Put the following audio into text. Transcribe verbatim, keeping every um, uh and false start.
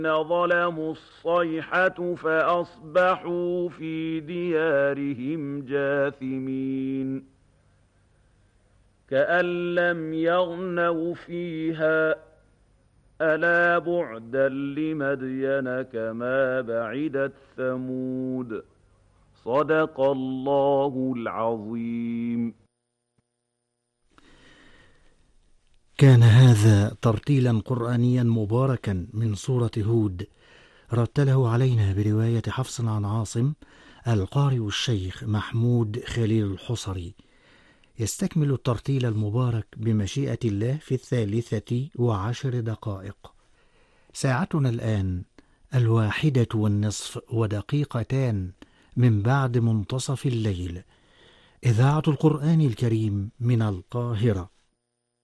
ظلموا الصيحة فأصبحوا في ديارهم جاثمين كأن لم يغنوا فيها ألا بعدا لمدين كما بعدت ثمود صدق الله العظيم. كان هذا ترتيلا قرآنيا مباركا من سورة هود، رتله علينا برواية حفص عن عاصم القارئ الشيخ محمود خليل الحصري. يستكمل الترتيل المبارك بمشيئة الله في الثالثة وعشر دقائق. ساعتنا الآن الواحدة والنصف ودقيقتان من بعد منتصف الليل. إذاعة القرآن الكريم من القاهرة.